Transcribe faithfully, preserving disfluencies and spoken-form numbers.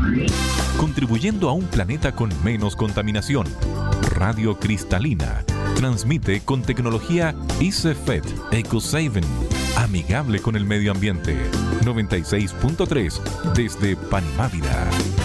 Contribuyendo a un planeta con menos contaminación. Radio Cristalina transmite con tecnología ICEFET EcoSaven, amigable con el medio ambiente. noventa y seis punto tres desde Panimávida.